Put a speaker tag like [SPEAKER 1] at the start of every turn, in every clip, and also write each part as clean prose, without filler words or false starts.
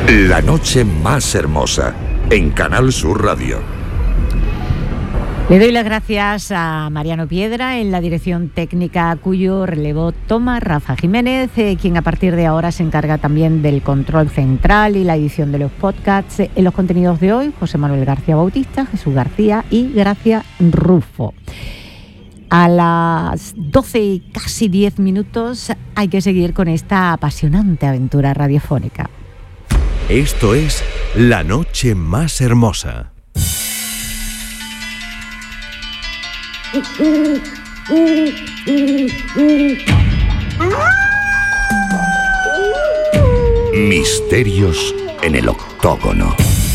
[SPEAKER 1] La noche más hermosa, en Canal Sur Radio.
[SPEAKER 2] Le doy las gracias a Mariano Piedra en la dirección técnica, cuyo relevo toma Rafa Jiménez, quien a partir de ahora se encarga también del control central y la edición de los podcasts. En los contenidos de hoy, José Manuel García Bautista, Jesús García y Gracia Rufo. A las 12 y casi 10 minutos hay que seguir con esta apasionante aventura radiofónica.
[SPEAKER 3] Esto es La Noche Más Hermosa.
[SPEAKER 1] Misterios en el octógono.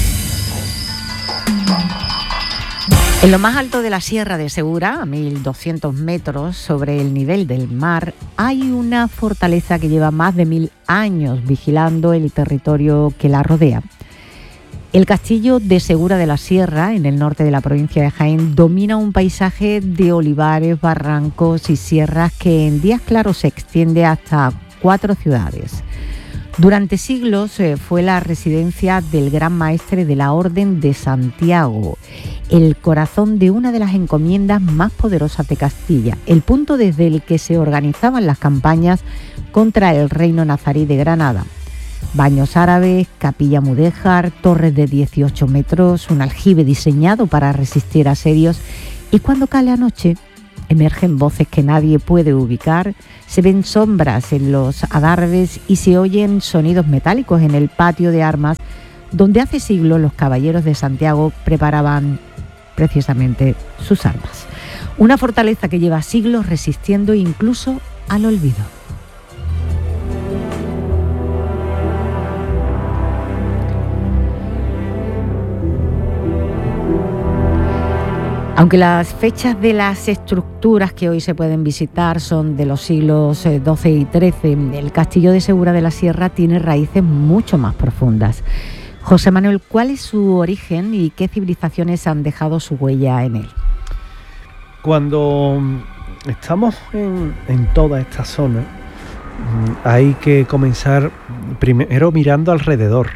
[SPEAKER 2] En lo más alto de la Sierra de Segura, a 1.200 metros sobre el nivel del mar, hay una fortaleza que lleva más de 1000 años vigilando el territorio que la rodea. El castillo de Segura de la Sierra, en el norte de la provincia de Jaén, domina un paisaje de olivares, barrancos y sierras que en días claros se extiende hasta 4 ciudades. Durante siglos fue la residencia del gran maestre de la Orden de Santiago, el corazón de una de las encomiendas más poderosas de Castilla, el punto desde el que se organizaban las campañas contra el reino nazarí de Granada. Baños árabes, capilla mudéjar, torres de 18 metros, un aljibe diseñado para resistir asedios, y cuando cae la noche emergen voces que nadie puede ubicar, se ven sombras en los adarves y se oyen sonidos metálicos en el patio de armas donde hace siglos los caballeros de Santiago preparaban precisamente sus armas. Una fortaleza que lleva siglos resistiendo incluso al olvido. Aunque las fechas de las estructuras que hoy se pueden visitar son de los siglos XII y XIII, el castillo de Segura de la Sierra tiene raíces mucho más profundas. José Manuel, ¿cuál es su origen y qué civilizaciones han dejado su huella en él?
[SPEAKER 4] Cuando estamos en toda esta zona, hay que comenzar primero mirando alrededor,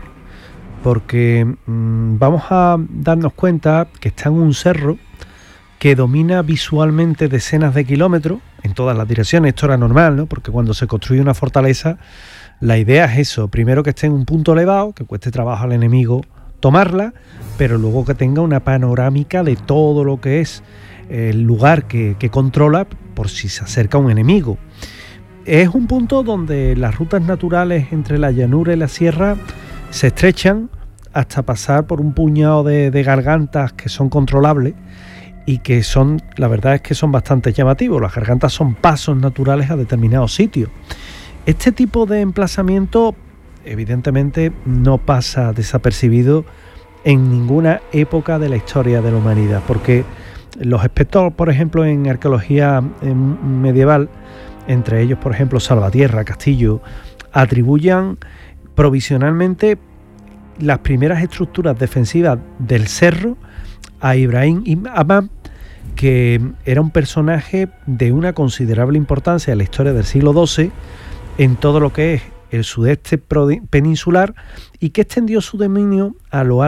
[SPEAKER 4] porque vamos a darnos cuenta que está en un cerro que domina visualmente decenas de kilómetros en todas las direcciones. Esto era normal, ¿no? Porque cuando se construye una fortaleza, la idea es eso: primero que esté en un punto elevado, que cueste trabajo al enemigo tomarla, pero luego que tenga una panorámica de todo lo que es el lugar que controla por si se acerca un enemigo. Es un punto donde las rutas naturales entre la llanura y la sierra se estrechan hasta pasar por un puñado de gargantas que son controlables y que son, la verdad es que son bastante llamativos. Las gargantas son pasos naturales a determinados sitios. Este tipo de emplazamiento evidentemente no pasa desapercibido en ninguna época de la historia de la humanidad, porque los expertos, por ejemplo, en arqueología medieval, entre ellos, por ejemplo, Salvatierra, Castillo, atribuyen provisionalmente las primeras estructuras defensivas del cerro a Ibrahim ibn Adham, que era un personaje de una considerable importancia en la historia del siglo XII en todo lo que es el sudeste peninsular, y que extendió su dominio a lo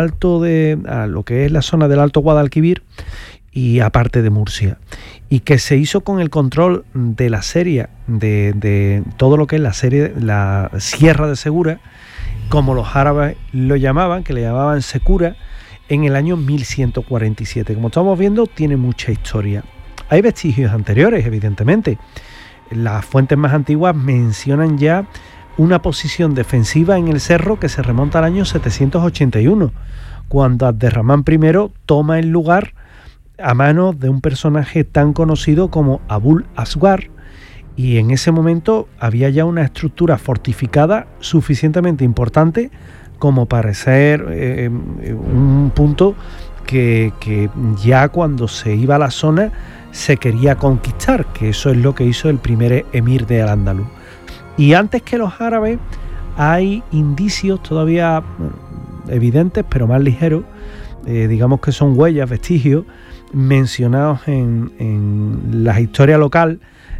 [SPEAKER 4] que es la zona del Alto Guadalquivir y aparte de Murcia, y que se hizo con el control de la serie de todo lo que es la Sierra de Segura, como los árabes lo llamaban, que le llamaban Secura, en el año 1147. Como estamos viendo, tiene mucha historia. Hay vestigios anteriores, evidentemente. Las fuentes más antiguas mencionan ya una posición defensiva en el cerro que se remonta al año 781, cuando Abderramán I toma el lugar a manos de un personaje tan conocido como Abul Aswar, y en ese momento había ya una estructura fortificada suficientemente importante como para ser un punto que ya cuando se iba a la zona se quería conquistar, que eso es lo que hizo el primer emir de Al-Ándalus. Y antes que los árabes hay indicios todavía evidentes, pero más ligeros, digamos que son huellas, vestigios, mencionados en la historia local,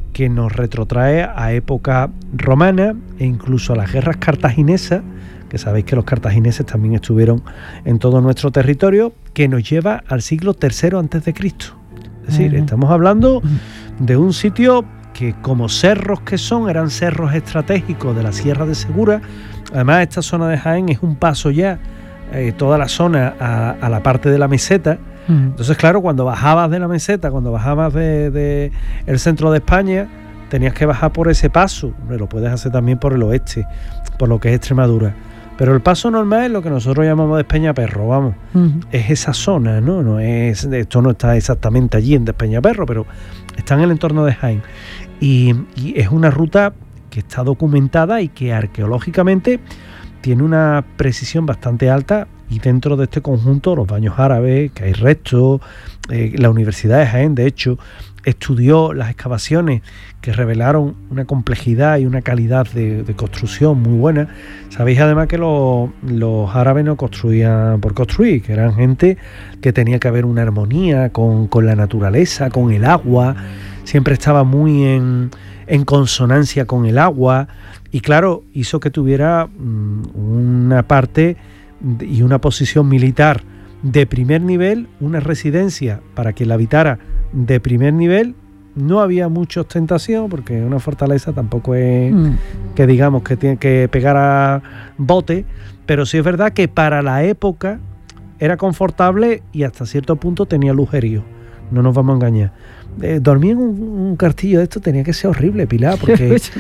[SPEAKER 4] que nos retrotrae a época romana e incluso a las guerras cartaginesas, que sabéis que los cartagineses también estuvieron en todo nuestro territorio, que nos lleva al siglo III a.C. Es decir, estamos hablando de un sitio que, como cerros que son, eran cerros estratégicos de la Sierra de Segura. Además, esta zona de Jaén es un paso ya, toda la zona a la parte de la meseta. Entonces, claro, cuando bajabas de la meseta, cuando bajabas de el centro de España, tenías que bajar por ese paso. Lo puedes hacer también por el oeste, por lo que es Extremadura. Pero el paso normal es lo que nosotros llamamos Despeñaperro, vamos. Es esa zona, ¿no? Esto no está exactamente allí en Despeñaperro, pero está en el entorno de Jaén. Y es una ruta que está documentada y que arqueológicamente tiene una precisión bastante alta, y dentro de este conjunto los baños árabes, que hay restos, la Universidad de Jaén, de hecho, estudió las excavaciones que revelaron una complejidad y una calidad de construcción muy buena. Sabéis además que los árabes no construían por construir, que eran gente que tenía que haber una armonía con la naturaleza, con el agua, siempre estaba muy en consonancia con el agua, y claro, hizo que tuviera una parte y una posición militar de primer nivel, una residencia para quien la habitara de primer nivel. No había mucha ostentación, porque una fortaleza tampoco es que digamos que tiene que pegar a bote, pero sí es verdad que para la época era confortable y hasta cierto punto tenía lujerío, no nos vamos a engañar. Dormir en un castillo de esto tenía que ser horrible, Pilar, porque